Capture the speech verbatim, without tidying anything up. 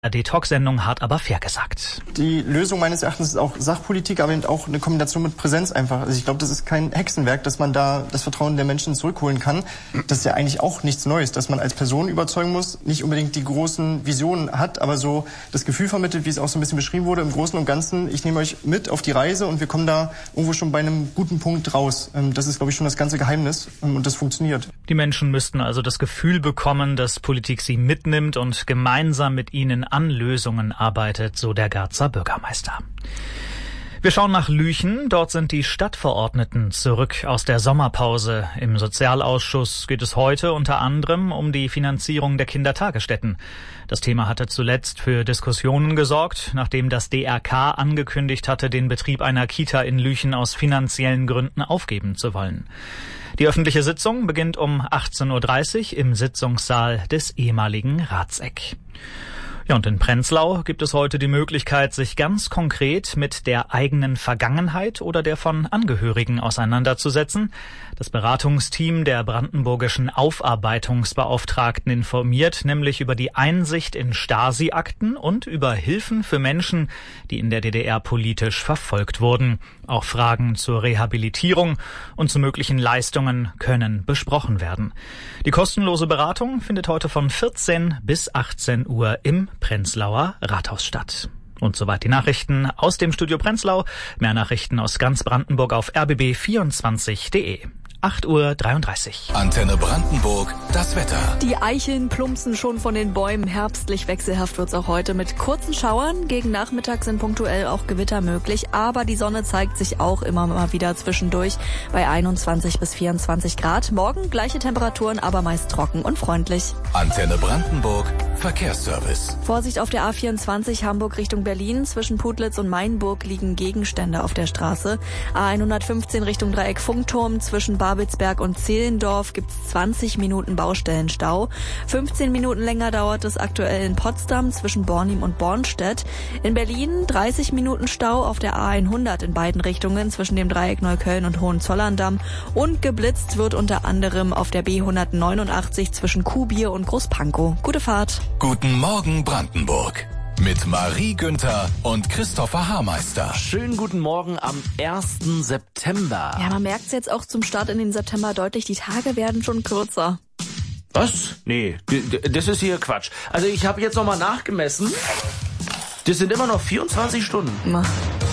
Die Talksendung Hart aber fair gesagt. Die Lösung meines Erachtens ist auch Sachpolitik, aber eben auch eine Kombination mit Präsenz einfach. Also ich glaube, das ist kein Hexenwerk, dass man da das Vertrauen der Menschen zurückholen kann. Das ist ja eigentlich auch nichts Neues, dass man als Person überzeugen muss, nicht unbedingt die großen Visionen hat, aber so das Gefühl vermittelt, wie es auch so ein bisschen beschrieben wurde, im Großen und Ganzen, ich nehme euch mit auf die Reise und wir kommen da irgendwo schon bei einem guten Punkt raus. Das ist, glaube ich, schon das ganze Geheimnis und das funktioniert. Die Menschen müssten also das Gefühl bekommen, dass Politik sie mitnimmt und gemeinsam mit ihnen an Lösungen arbeitet, so der Garzer Bürgermeister. Wir schauen nach Lüchen. Dort sind die Stadtverordneten zurück aus der Sommerpause. Im Sozialausschuss geht es heute unter anderem um die Finanzierung der Kindertagesstätten. Das Thema hatte zuletzt für Diskussionen gesorgt, nachdem das D R K angekündigt hatte, den Betrieb einer Kita in Lüchen aus finanziellen Gründen aufgeben zu wollen. Die öffentliche Sitzung beginnt um achtzehn Uhr dreißig im Sitzungssaal des ehemaligen Ratseck. Ja, und in Prenzlau gibt es heute die Möglichkeit, sich ganz konkret mit der eigenen Vergangenheit oder der von Angehörigen auseinanderzusetzen. Das Beratungsteam der brandenburgischen Aufarbeitungsbeauftragten informiert nämlich über die Einsicht in Stasi-Akten und über Hilfen für Menschen, die in der D D R politisch verfolgt wurden. Auch Fragen zur Rehabilitierung und zu möglichen Leistungen können besprochen werden. Die kostenlose Beratung findet heute von vierzehn bis achtzehn Uhr im Prenzlauer Rathaus statt. Und soweit die Nachrichten aus dem Studio Prenzlau. Mehr Nachrichten aus ganz Brandenburg auf r b b vierundzwanzig punkt d e. acht Uhr dreiunddreißig. Antenne Brandenburg, das Wetter. Die Eicheln plumpsen schon von den Bäumen. Herbstlich wechselhaft wird's auch heute mit kurzen Schauern. Gegen Nachmittag sind punktuell auch Gewitter möglich. Aber die Sonne zeigt sich auch immer mal wieder zwischendurch bei einundzwanzig bis vierundzwanzig Grad. Morgen gleiche Temperaturen, aber meist trocken und freundlich. Antenne Brandenburg, Verkehrsservice. Vorsicht auf der A vierundzwanzig Hamburg Richtung Berlin. Zwischen Putlitz und Mainburg liegen Gegenstände auf der Straße. A hundertfünfzehn Richtung Dreieck Funkturm. Zwischen Babelsberg und Zehlendorf gibt's zwanzig Minuten Baustellenstau. fünfzehn Minuten länger dauert es aktuell in Potsdam zwischen Bornim und Bornstedt. In Berlin dreißig Minuten Stau auf der A hundert in beiden Richtungen zwischen dem Dreieck Neukölln und Hohenzollern-Damm. Und geblitzt wird unter anderem auf der B hundertneunundachtzig zwischen Kuhbier und Großpankow. Gute Fahrt. Guten Morgen Brandenburg. Mit Marie Günther und Christopher Haarmeister. Schönen guten Morgen am ersten September. Ja, man merkt's jetzt auch zum Start in den September deutlich, die Tage werden schon kürzer. Was? Nee, das ist hier Quatsch. Also ich habe jetzt nochmal nachgemessen. Das sind immer noch vierundzwanzig Stunden. Na.